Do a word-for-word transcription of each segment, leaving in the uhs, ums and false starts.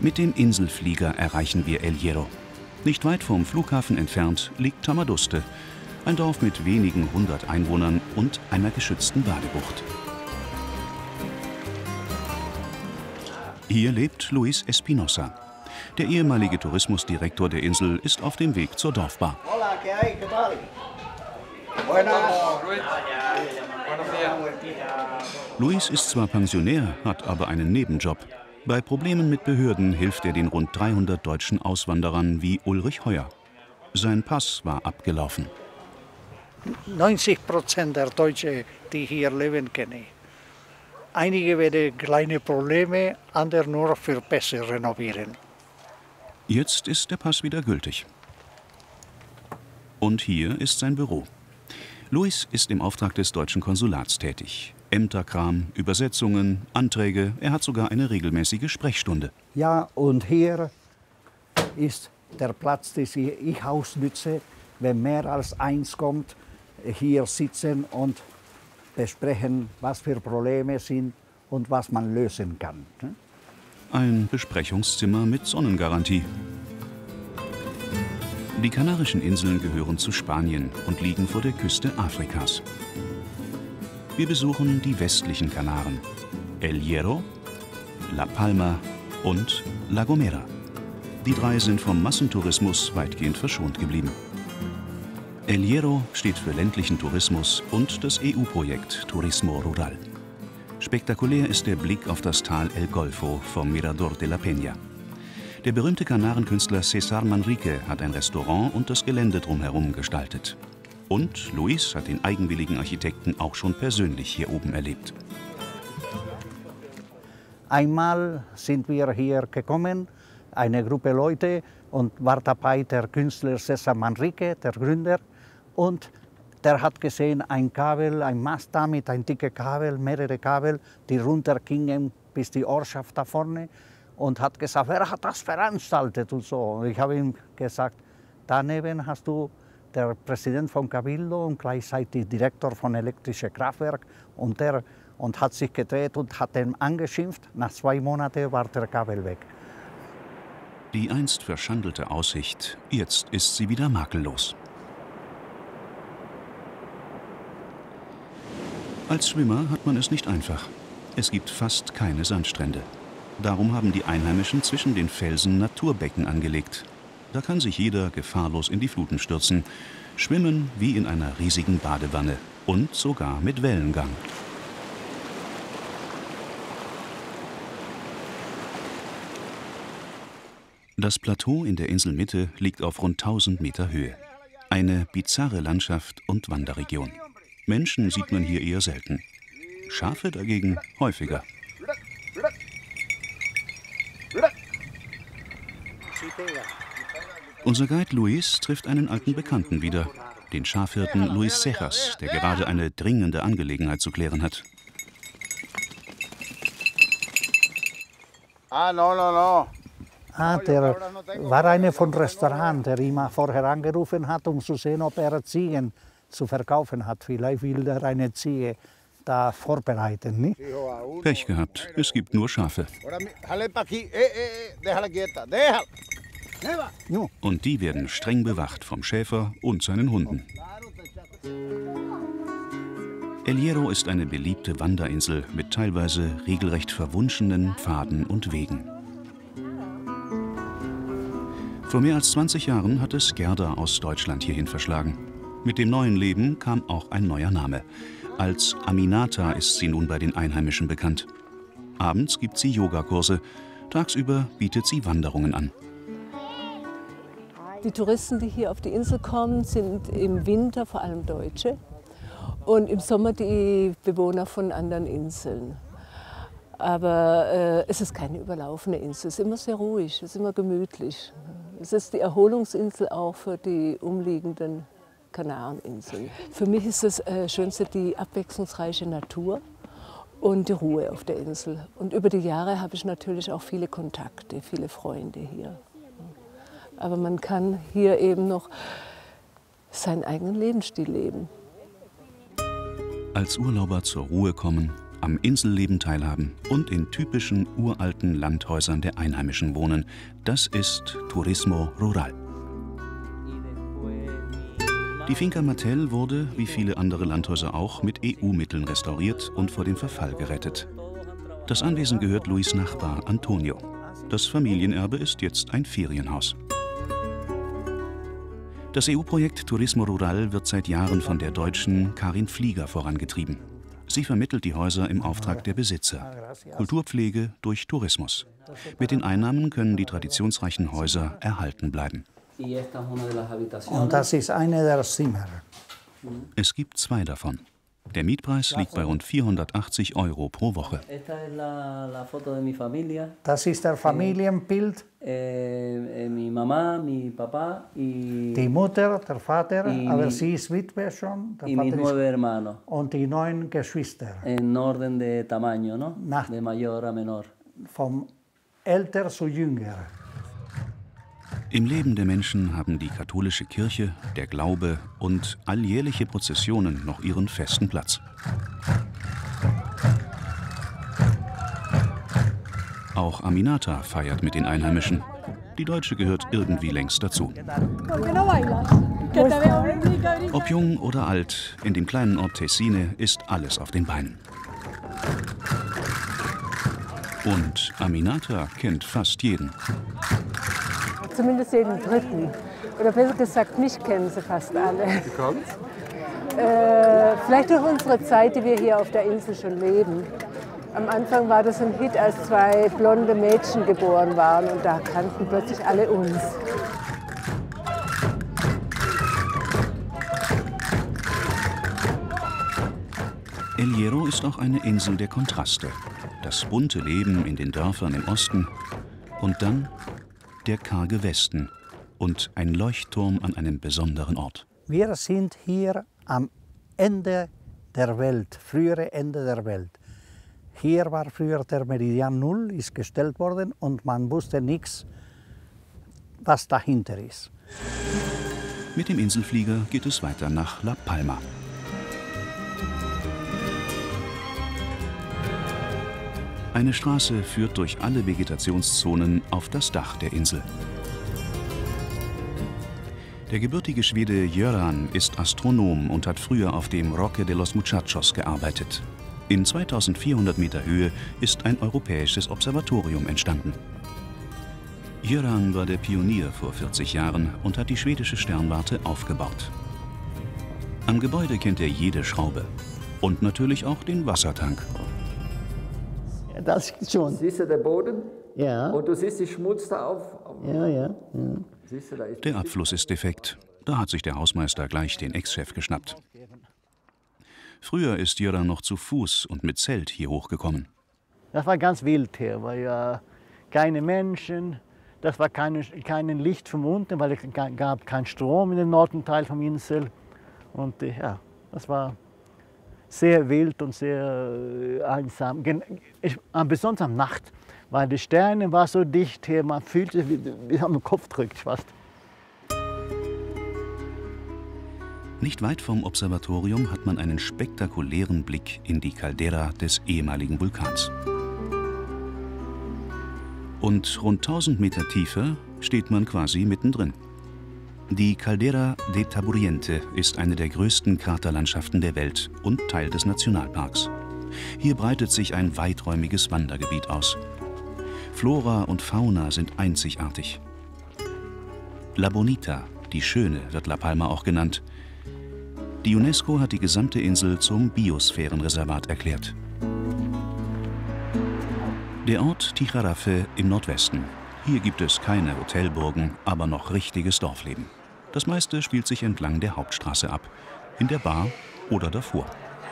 Mit dem Inselflieger erreichen wir El Hierro. Nicht weit vom Flughafen entfernt liegt Tamaduste, ein Dorf mit wenigen hundert Einwohnern und einer geschützten Badebucht. Hier lebt Luis Espinosa. Der ehemalige Tourismusdirektor der Insel ist auf dem Weg zur Dorfbar. Luis ist zwar Pensionär, hat aber einen Nebenjob. Bei Problemen mit Behörden hilft er den rund dreihundert deutschen Auswanderern wie Ulrich Heuer. Sein Pass war abgelaufen. neunzig Prozent der Deutschen, die hier leben, kenne ich. Einige werden kleine Probleme, andere nur für besser renovieren. Jetzt ist der Pass wieder gültig. Und hier ist sein Büro. Luis ist im Auftrag des deutschen Konsulats tätig. Ämterkram, Übersetzungen, Anträge, er hat sogar eine regelmäßige Sprechstunde. Ja, und hier ist der Platz, den ich ausnütze, wenn mehr als eins kommt, hier sitzen und besprechen, was für Probleme sind und was man lösen kann. Ein Besprechungszimmer mit Sonnengarantie. Die Kanarischen Inseln gehören zu Spanien und liegen vor der Küste Afrikas. Wir besuchen die westlichen Kanaren, El Hierro, La Palma und La Gomera. Die drei sind vom Massentourismus weitgehend verschont geblieben. El Hierro steht für ländlichen Tourismus und das E U-Projekt Turismo Rural. Spektakulär ist der Blick auf das Tal El Golfo vom Mirador de la Peña. Der berühmte Kanarenkünstler César Manrique hat ein Restaurant und das Gelände drumherum gestaltet. Und Luis hat den eigenwilligen Architekten auch schon persönlich hier oben erlebt. Einmal sind wir hier gekommen, eine Gruppe Leute, und war dabei der Künstler César Manrique, der Gründer. Und der hat gesehen, ein Kabel, ein Mast da mit einem dicken Kabel, mehrere Kabel, die runtergingen bis die Ortschaft da vorne. Und hat gesagt, wer hat das veranstaltet und so. Und ich habe ihm gesagt, daneben hast du der Präsident von Cabildo und gleichzeitig Direktor von elektrischen Kraftwerk. Und der und hat sich gedreht und hat ihn angeschimpft. Nach zwei Monaten war der Kabel weg. Die einst verschandelte Aussicht, jetzt ist sie wieder makellos. Als Schwimmer hat man es nicht einfach. Es gibt fast keine Sandstrände. Darum haben die Einheimischen zwischen den Felsen Naturbecken angelegt. Da kann sich jeder gefahrlos in die Fluten stürzen, schwimmen wie in einer riesigen Badewanne und sogar mit Wellengang. Das Plateau in der Inselmitte liegt auf rund tausend Meter Höhe. Eine bizarre Landschaft und Wanderregion. Menschen sieht man hier eher selten. Schafe dagegen häufiger. Unser Guide Luis trifft einen alten Bekannten wieder, den Schafhirten Luis Cejas, der gerade eine dringende Angelegenheit zu klären hat. Ah, no, no, no. Ah, der war einer vom Restaurant, der ihn vorher angerufen hat, um zu sehen, ob er Ziegen zu verkaufen hat. Vielleicht will er eine Ziege da vorbereiten, nicht? Pech gehabt, es gibt nur Schafe. Und die werden streng bewacht vom Schäfer und seinen Hunden. El Hierro ist eine beliebte Wanderinsel mit teilweise regelrecht verwunschenen Pfaden und Wegen. Vor mehr als zwanzig Jahren hat es Gerda aus Deutschland hierhin verschlagen. Mit dem neuen Leben kam auch ein neuer Name. Als Aminata ist sie nun bei den Einheimischen bekannt. Abends gibt sie Yogakurse, tagsüber bietet sie Wanderungen an. Die Touristen, die hier auf die Insel kommen, sind im Winter vor allem Deutsche und im Sommer die Bewohner von anderen Inseln. Aber äh, es ist keine überlaufene Insel, es ist immer sehr ruhig, es ist immer gemütlich. Es ist die Erholungsinsel auch für die umliegenden Kanareninseln. Für mich ist das äh, Schönste die abwechslungsreiche Natur und die Ruhe auf der Insel. Und über die Jahre habe ich natürlich auch viele Kontakte, viele Freunde hier. Aber man kann hier eben noch seinen eigenen Lebensstil leben. Als Urlauber zur Ruhe kommen, am Inselleben teilhaben und in typischen uralten Landhäusern der Einheimischen wohnen. Das ist Turismo Rural. Die Finca Mattel wurde, wie viele andere Landhäuser auch, mit E U-Mitteln restauriert und vor dem Verfall gerettet. Das Anwesen gehört Luis' Nachbar Antonio. Das Familienerbe ist jetzt ein Ferienhaus. Das E U-Projekt Turismo Rural wird seit Jahren von der Deutschen Karin Flieger vorangetrieben. Sie vermittelt die Häuser im Auftrag der Besitzer. Kulturpflege durch Tourismus. Mit den Einnahmen können die traditionsreichen Häuser erhalten bleiben. Und das ist eine der Zimmer. Es gibt zwei davon. Der Mietpreis liegt bei rund vierhundertachtzig Euro pro Woche. Das ist der Familienbild. Die Mutter, der Vater, aber sie ist Witwe schon. Der Vater ist, und die neun Geschwister. Nach, vom älter zu jünger. Im Leben der Menschen haben die katholische Kirche, der Glaube und alljährliche Prozessionen noch ihren festen Platz. Auch Aminata feiert mit den Einheimischen. Die Deutsche gehört irgendwie längst dazu. Ob jung oder alt, in dem kleinen Ort Tessine ist alles auf den Beinen. Und Aminata kennt fast jeden. Zumindest jeden Dritten. Oder besser gesagt, mich kennen sie fast alle. Wie kommt's? Äh, vielleicht durch unsere Zeit, die wir hier auf der Insel schon leben. Am Anfang war das ein Hit, als zwei blonde Mädchen geboren waren. Und da kannten plötzlich alle uns. El Hierro ist auch eine Insel der Kontraste. Das bunte Leben in den Dörfern im Osten und dann der karge Westen und ein Leuchtturm an einem besonderen Ort. Wir sind hier am Ende der Welt, frühere Ende der Welt. Hier war früher der Meridian Null, ist gestellt worden und man wusste nichts, was dahinter ist. Mit dem Inselflieger geht es weiter nach La Palma. Eine Straße führt durch alle Vegetationszonen auf das Dach der Insel. Der gebürtige Schwede Göran ist Astronom und hat früher auf dem Roque de los Muchachos gearbeitet. In zweitausendvierhundert Meter Höhe ist ein europäisches Observatorium entstanden. Göran war der Pionier vor vierzig Jahren und hat die schwedische Sternwarte aufgebaut. Am Gebäude kennt er jede Schraube und natürlich auch den Wassertank. Das schon. Siehst du den Boden? Ja. Und du siehst die Schmutz da auf? Ja, ja. ja. Siehst du, da ist der Abfluss ist defekt. Da hat sich der Hausmeister gleich den Ex-Chef geschnappt. Früher ist Göran noch zu Fuß und mit Zelt hier hochgekommen. Das war ganz wild hier, weil ja keine Menschen, das war keine, kein Licht von unten, weil es gab keinen Strom in dem Nordteil vom Insel. Und ja, das war sehr wild und sehr einsam. Ich, besonders am Nacht, weil die Sterne waren so dicht hier, man fühlte, wie, wie am Kopf drückt fast. Nicht weit vom Observatorium hat man einen spektakulären Blick in die Caldera des ehemaligen Vulkans. Und rund tausend Meter tiefer steht man quasi mittendrin. Die Caldera de Taburiente ist eine der größten Kraterlandschaften der Welt und Teil des Nationalparks. Hier breitet sich ein weiträumiges Wandergebiet aus. Flora und Fauna sind einzigartig. La Bonita, die Schöne, wird La Palma auch genannt. Die UNESCO hat die gesamte Insel zum Biosphärenreservat erklärt. Der Ort Tijaraffe im Nordwesten. Hier gibt es keine Hotelburgen, aber noch richtiges Dorfleben. Das meiste spielt sich entlang der Hauptstraße ab, in der Bar oder davor.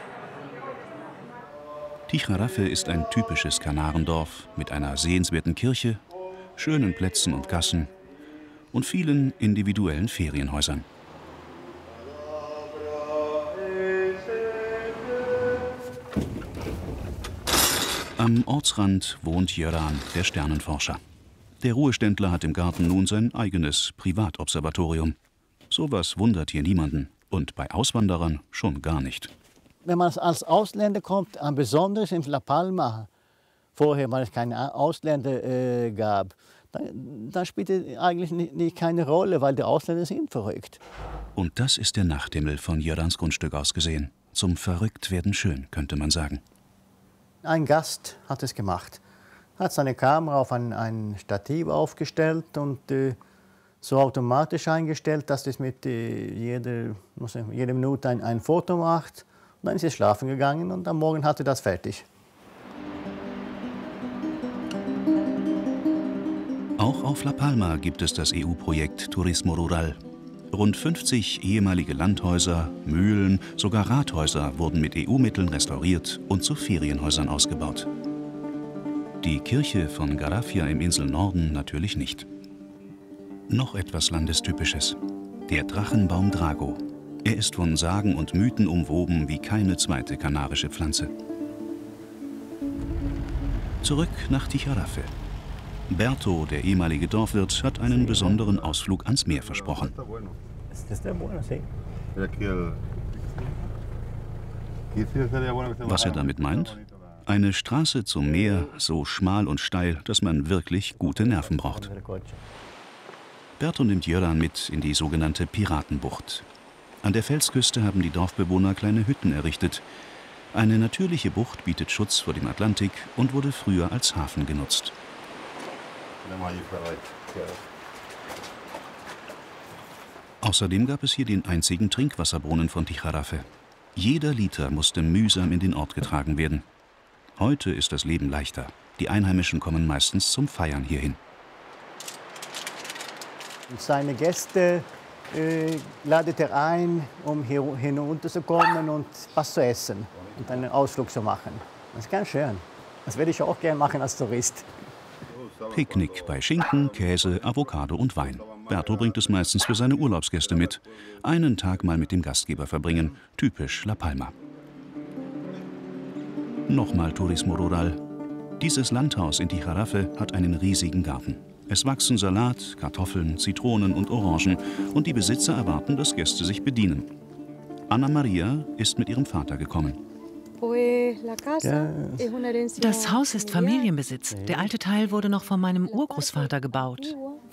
Tijaraffe ist ein typisches Kanarendorf mit einer sehenswerten Kirche, schönen Plätzen und Gassen und vielen individuellen Ferienhäusern. Am Ortsrand wohnt Göran, der Sternenforscher. Der Ruheständler hat im Garten nun sein eigenes Privatobservatorium. Sowas wundert hier niemanden und bei Auswanderern schon gar nicht. wenn man als Ausländer kommt, besonders in La Palma, vorher, weil es keine Ausländer äh, gab, dann, dann spielt es eigentlich nicht, nicht keine Rolle, weil die Ausländer sind verrückt. Und das ist der Nachthimmel von Jörans Grundstück aus gesehen. Zum Verrücktwerden schön, könnte man sagen. Ein Gast hat es gemacht. Hat seine Kamera auf ein, ein Stativ aufgestellt und äh, so automatisch eingestellt, dass es mit äh, jeder, muss ich, jede Minute ein, ein Foto macht. Und dann ist er schlafen gegangen und am Morgen hatte das fertig. Auch auf La Palma gibt es das E U-Projekt Turismo Rural. Rund fünfzig ehemalige Landhäuser, Mühlen, sogar Rathäuser wurden mit E U-Mitteln restauriert und zu Ferienhäusern ausgebaut. Die Kirche von Garafia im Inselnorden natürlich nicht. Noch etwas Landestypisches: der Drachenbaum Drago. Er ist von Sagen und Mythen umwoben wie keine zweite kanarische Pflanze. Zurück nach Tijaraffe. Berto, der ehemalige Dorfwirt, hat einen besonderen Ausflug ans Meer versprochen. Was er damit meint? Eine Straße zum Meer, so schmal und steil, dass man wirklich gute Nerven braucht. Berto nimmt Jöran mit in die sogenannte Piratenbucht. An der Felsküste haben die Dorfbewohner kleine Hütten errichtet. Eine natürliche Bucht bietet Schutz vor dem Atlantik und wurde früher als Hafen genutzt. Außerdem gab es hier den einzigen Trinkwasserbrunnen von Tijaraffe. Jeder Liter musste mühsam in den Ort getragen werden. Heute ist das Leben leichter. Die Einheimischen kommen meistens zum Feiern hierhin. Seine Gäste äh, ladet er ein, um hier hinunterzukommen und was zu essen und einen Ausflug zu machen. Das ist ganz schön. Das werde ich auch gerne machen als Tourist. Picknick bei Schinken, Käse, Avocado und Wein. Berto bringt es meistens für seine Urlaubsgäste mit. Einen Tag mal mit dem Gastgeber verbringen, typisch La Palma. Nochmal Turismo Rural. Dieses Landhaus in Tijaraffe hat einen riesigen Garten. Es wachsen Salat, Kartoffeln, Zitronen und Orangen und die Besitzer erwarten, dass Gäste sich bedienen. Anna Maria ist mit ihrem Vater gekommen. Das Haus ist Familienbesitz. Der alte Teil wurde noch von meinem Urgroßvater gebaut.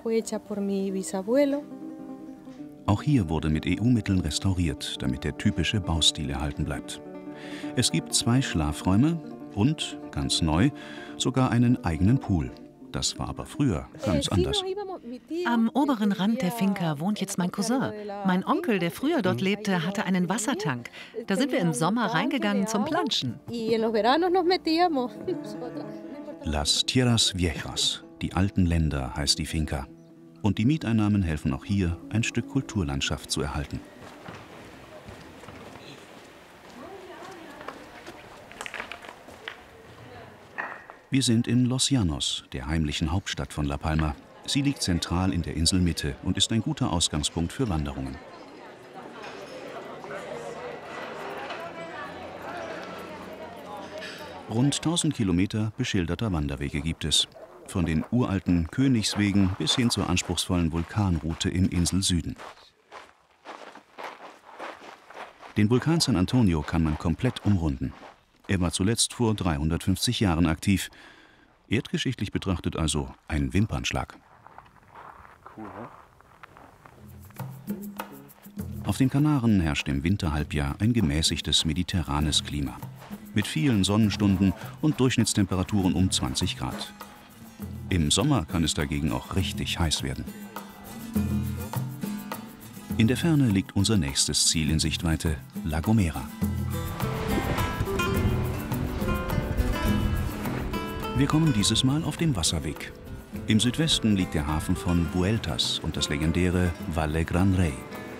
Auch hier wurde mit E U-Mitteln restauriert, damit der typische Baustil erhalten bleibt. Es gibt zwei Schlafräume und, ganz neu, sogar einen eigenen Pool. Das war aber früher ganz anders. Am oberen Rand der Finca wohnt jetzt mein Cousin. Mein Onkel, der früher dort lebte, hatte einen Wassertank. Da sind wir im Sommer reingegangen zum Planschen. Las Tierras Viejas, die alten Länder, heißt die Finca. Und die Mieteinnahmen helfen auch hier, ein Stück Kulturlandschaft zu erhalten. Wir sind in Los Llanos, der heimlichen Hauptstadt von La Palma. Sie liegt zentral in der Inselmitte und ist ein guter Ausgangspunkt für Wanderungen. Rund tausend Kilometer beschilderter Wanderwege gibt es. Von den uralten Königswegen bis hin zur anspruchsvollen Vulkanroute im Inselsüden. Den Vulkan San Antonio kann man komplett umrunden. Er war zuletzt vor dreihundertfünfzig Jahren aktiv. Erdgeschichtlich betrachtet also ein Wimpernschlag. Auf den Kanaren herrscht im Winterhalbjahr ein gemäßigtes mediterranes Klima. Mit vielen Sonnenstunden und Durchschnittstemperaturen um zwanzig Grad. Im Sommer kann es dagegen auch richtig heiß werden. In der Ferne liegt unser nächstes Ziel in Sichtweite, La Gomera. Wir kommen dieses Mal auf dem Wasserweg. Im Südwesten liegt der Hafen von Vueltas und das legendäre Valle Gran Rey.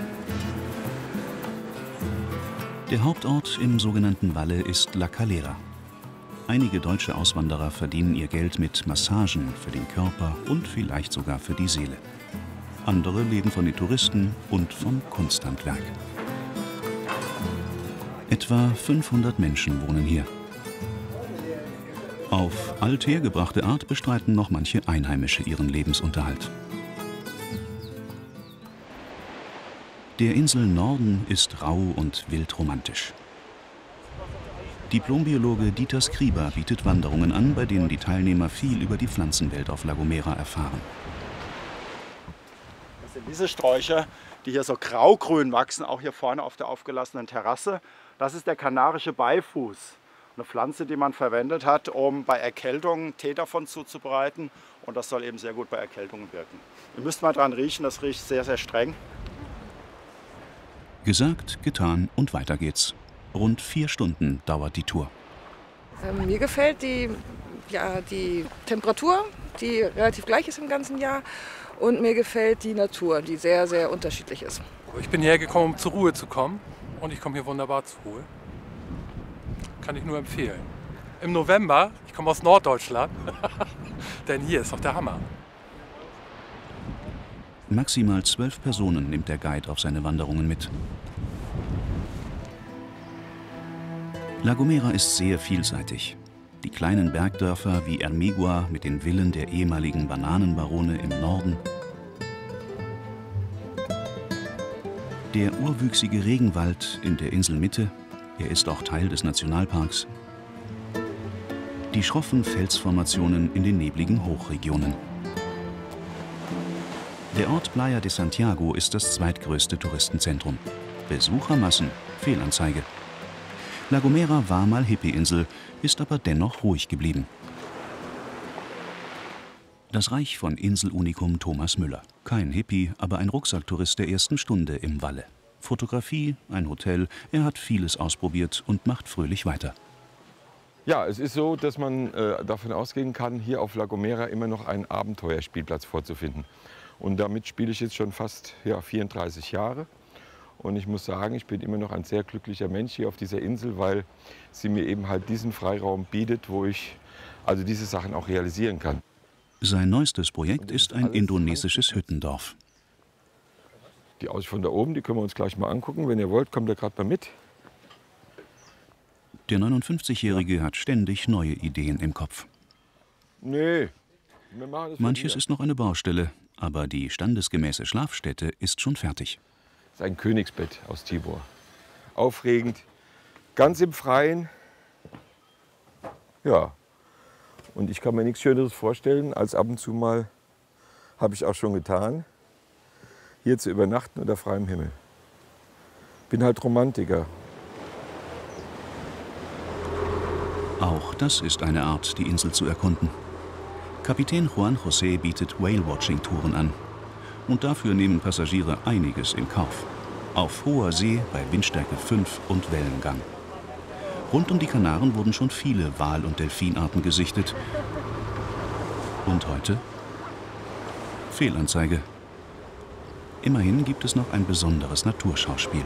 Der Hauptort im sogenannten Valle ist La Calera. Einige deutsche Auswanderer verdienen ihr Geld mit Massagen für den Körper und vielleicht sogar für die Seele. Andere leben von den Touristen und vom Kunsthandwerk. Etwa fünfhundert Menschen wohnen hier. Auf althergebrachte Art bestreiten noch manche Einheimische ihren Lebensunterhalt. Der Insel Norden ist rau und wildromantisch. Diplombiologe Dieter Skriber bietet Wanderungen an, bei denen die Teilnehmer viel über die Pflanzenwelt auf La Gomera erfahren. Das sind diese Sträucher, die hier so graugrün wachsen, auch hier vorne auf der aufgelassenen Terrasse. Das ist der kanarische Beifuß, eine Pflanze, die man verwendet hat, um bei Erkältungen Tee davon zuzubereiten. Und das soll eben sehr gut bei Erkältungen wirken. Ihr müsst mal dran riechen, das riecht sehr, sehr streng. Gesagt, getan und weiter geht's. Rund vier Stunden dauert die Tour. Ähm, mir gefällt die, ja, die Temperatur, die relativ gleich ist im ganzen Jahr. Und mir gefällt die Natur, die sehr, sehr unterschiedlich ist. Ich bin hierher gekommen, um zur Ruhe zu kommen. Und ich komme hier wunderbar zur Ruhe. Kann ich nur empfehlen. Im November, ich komme aus Norddeutschland, denn hier ist doch der Hammer. Maximal zwölf Personen nimmt der Guide auf seine Wanderungen mit. La Gomera ist sehr vielseitig. Die kleinen Bergdörfer wie Ermigua mit den Villen der ehemaligen Bananenbarone im Norden. Der urwüchsige Regenwald in der Inselmitte, er ist auch Teil des Nationalparks. Die schroffen Felsformationen in den nebligen Hochregionen. Der Ort Playa de Santiago ist das zweitgrößte Touristenzentrum. Besuchermassen, Fehlanzeige. La Gomera war mal Hippie-Insel, ist aber dennoch ruhig geblieben. Das Reich von Inselunikum Thomas Müller. Kein Hippie, aber ein Rucksacktourist der ersten Stunde im Valle. Fotografie, ein Hotel, er hat vieles ausprobiert und macht fröhlich weiter. Ja, es ist so, dass man äh, davon ausgehen kann, hier auf La Gomera immer noch einen Abenteuerspielplatz vorzufinden. Und damit spiele ich jetzt schon fast ja, vierunddreißig Jahre. Und ich muss sagen, ich bin immer noch ein sehr glücklicher Mensch hier auf dieser Insel, weil sie mir eben halt diesen Freiraum bietet, wo ich also diese Sachen auch realisieren kann. Sein neuestes Projekt ist ein indonesisches Hüttendorf. Die Aussicht von da oben, die können wir uns gleich mal angucken. Wenn ihr wollt, kommt ihr gerade mal mit. Der neunundfünfzigjährige hat ständig neue Ideen im Kopf. Nee, wir machen das. Manches ist noch eine Baustelle, aber die standesgemäße Schlafstätte ist schon fertig. Das ist ein Königsbett aus Tibor. Aufregend, ganz im Freien. Ja, und ich kann mir nichts Schöneres vorstellen, als ab und zu mal, habe ich auch schon getan, hier zu übernachten unter freiem Himmel. Bin halt Romantiker. Auch das ist eine Art, die Insel zu erkunden. Kapitän Juan José bietet Whale-Watching-Touren an. Und dafür nehmen Passagiere einiges in Kauf. Auf hoher See bei Windstärke fünf und Wellengang. Rund um die Kanaren wurden schon viele Wal- und Delfinarten gesichtet. Und heute? Fehlanzeige. Immerhin gibt es noch ein besonderes Naturschauspiel.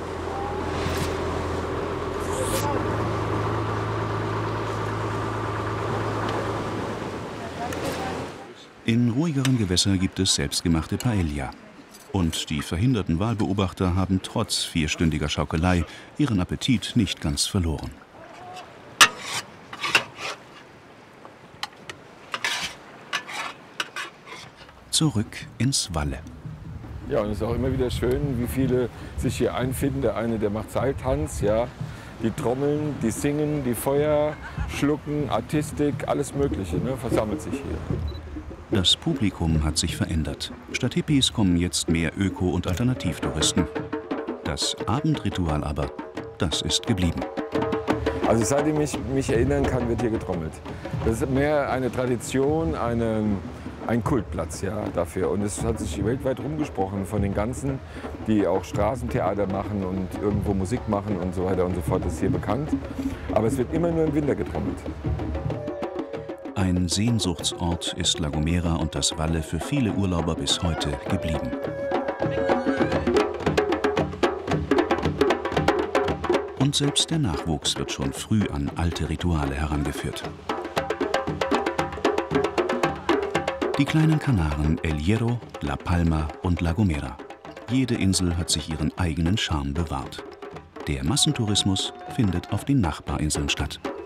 In ruhigeren Gewässern gibt es selbstgemachte Paella. Und die verhinderten Walbeobachter haben trotz vierstündiger Schaukelei ihren Appetit nicht ganz verloren. Zurück ins Valle. Ja, und es ist auch immer wieder schön, wie viele sich hier einfinden. Der eine, der macht Seiltanz, ja. Die trommeln, die singen, die Feuer schlucken, Artistik, alles Mögliche, ne, versammelt sich hier. Das Publikum hat sich verändert. Statt Hippies kommen jetzt mehr Öko- und Alternativtouristen. Das Abendritual aber, das ist geblieben. Also seitdem ich mich erinnern kann, wird hier getrommelt. Das ist mehr eine Tradition, eine, ein Kultplatz ja, dafür. Und es hat sich weltweit rumgesprochen von den ganzen, die auch Straßentheater machen und irgendwo Musik machen und so weiter und so fort. Das ist hier bekannt. Aber es wird immer nur im Winter getrommelt. Ein Sehnsuchtsort ist La Gomera und das Valle für viele Urlauber bis heute geblieben. Und selbst der Nachwuchs wird schon früh an alte Rituale herangeführt. Die kleinen Kanaren El Hierro, La Palma und La Gomera. Jede Insel hat sich ihren eigenen Charme bewahrt. Der Massentourismus findet auf den Nachbarinseln statt.